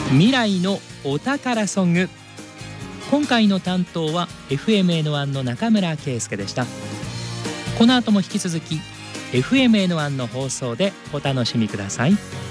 未来のお宝ソング。今回の担当は FMN1 の中村圭介でした。この後も引き続き FMN1 の放送でお楽しみください。